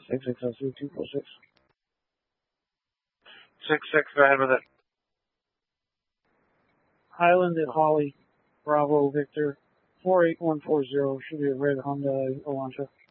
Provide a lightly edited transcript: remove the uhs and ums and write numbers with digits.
660246. 6-6, go ahead with it. Highland at Holly, Bravo, Victor, 48140, should be a red Honda Elantra.